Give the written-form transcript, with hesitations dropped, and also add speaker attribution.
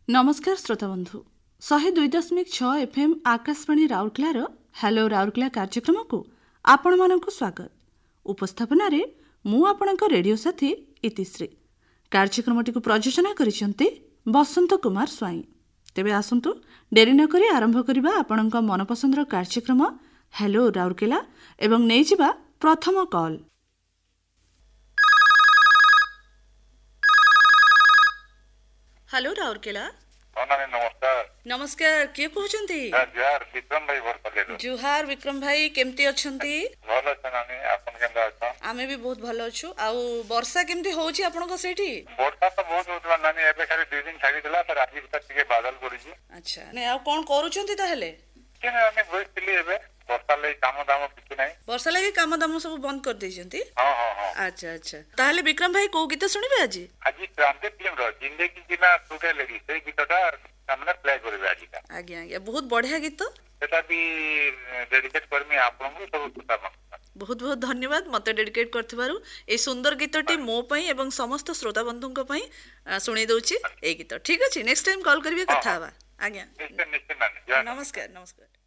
Speaker 1: नमस्कार श्रोता बंधु 102.6 FM आकाशवाणी राउरकेलार हेलो राउरकेला कार्यक्रम को आपण मानकु स्वागत। उपस्थापन रे मु आपणक रेडियो साथी इतिश्री। कार्यक्रमटी को प्रयोजना करिसंते बसंत कुमार स्वाई। तेबे आसंतु डेरी न करी आरंभ करिबा आपणक मनपसंदर कार्यक्रम हेलो राउरकेला एवं नै जिबा प्रथम कॉल। हेलो राउरकेला।
Speaker 2: नमस्कार।
Speaker 1: नमस्कार, किए कहउछंती?
Speaker 2: जुहार विक्रम भाई बोलते।
Speaker 1: जुहार विक्रम भाई, केमती अछंती?
Speaker 2: भलो छनानी, आपन केनदा अछ?
Speaker 1: आमे भी बहुत भलो अछु। आउ वर्षा केमती होउची आपनका सेठी?
Speaker 2: वर्षा तो बहुत होतला नानी, एबे खाली 2 दिन छाडी दिला पर आज तक ଟିକେ बादल पड़िजी।
Speaker 1: अच्छा, ने आ कोन करूछंती ताहेले?
Speaker 2: केने आमे बइतली एबे वर्षा लई काम दाम किछु नै।
Speaker 1: वर्षा लागि काम दाम सब बंद कर देछंती?
Speaker 2: हां हां हां।
Speaker 1: अच्छा अच्छा। ताहेले विक्रम भाई को गीत सुनिबे आज?
Speaker 2: आज क्रांति फिल्म रो जिंदगी जीना टुडे लेडी से गीतटा हमने प्ले करबे आज का।
Speaker 1: आज्ञा आज्ञा, बहुत बढ़िया गीत।
Speaker 2: सेटा भी डेडिकेट करमी आपन को सब सुता।
Speaker 1: बहुत बहुत धन्यवाद मते डेडिकेट करथिबारु। ए सुंदर गीतटी मो पई एवं समस्त श्रोता बंधुक पई सुनै दउची ए गीत। ठीक अछि, नेक्स्ट टाइम कॉल करबे कथा हवा। आज्ञा।
Speaker 2: निश्चय निश्चय नानी।
Speaker 1: नमस्कार नमस्कार।